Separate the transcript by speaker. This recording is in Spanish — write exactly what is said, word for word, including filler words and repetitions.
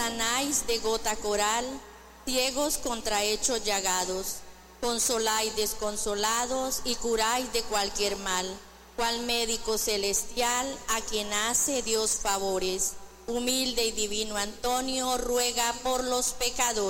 Speaker 1: sanáis de gota coral, ciegos contra hechos llagados, consoláis desconsolados y curáis de cualquier mal, cual médico celestial a quien hace Dios favores. Humilde y divino Antonio, ruega por los pecadores.